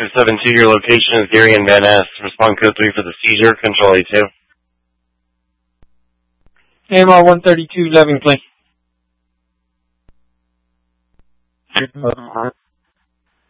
572, your location is Gary and Van Ness. Respond code 3 for the seizure. Control A2. AMR 132, Loving, play.